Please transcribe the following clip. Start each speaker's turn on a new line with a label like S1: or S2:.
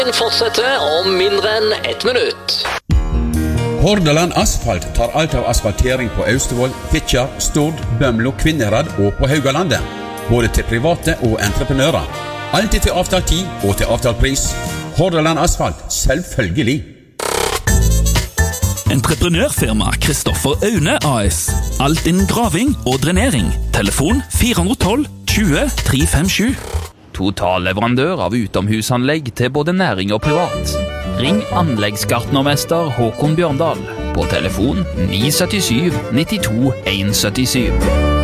S1: Fortsetter om mindre enn 1 minutt.
S2: Hordaland Asfalt tar alt av asfaltering på Austevoll, Fitjar, Stord, Bømlo, Kvinnherad og på Haugalandet. Både til private og entreprenører. Alltid til avtalt tid og til avtalt pris. Hordaland Asfalt, selvfølgelig.
S3: Entreprenørfirma Kristoffer Aune AS. Alt innen graving og drenering. Telefon 412 20 357.
S4: Totalleverandør av utomhusanlegg til både næring og privat. Ring anleggsgartnermester Håkon Bjørndal på telefon 977 92 177.